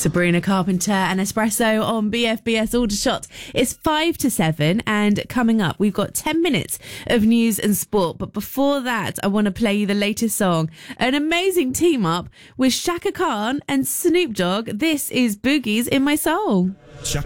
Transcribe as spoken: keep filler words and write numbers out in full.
Sabrina Carpenter and Espresso on B F B S Aldershot. It's five to seven, and coming up, we've got ten minutes of news and sport. But before that, I want to play you the latest song. An amazing team up with Shaka Khan and Snoop Dogg. This is Boogies in My Soul.